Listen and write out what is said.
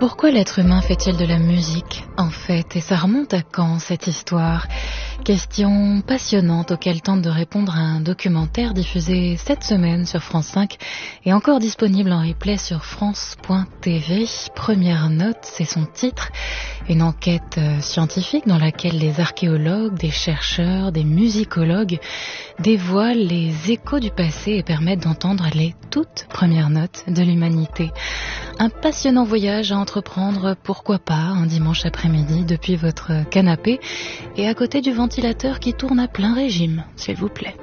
Pourquoi l'être humain fait-il de la musique, en fait? Et ça remonte à quand, cette histoire? Question passionnante auquel tente de répondre un documentaire diffusé cette semaine sur France 5 et encore disponible en replay sur France.tv. Première note, c'est son titre. Une enquête scientifique dans laquelle des archéologues, des chercheurs, des musicologues dévoilent les échos du passé et permettent d'entendre les toutes premières notes de l'humanité. Un passionnant voyage à entreprendre, pourquoi pas, un dimanche après-midi depuis votre canapé et à côté du ventilateur qui tourne à plein régime, s'il vous plaît.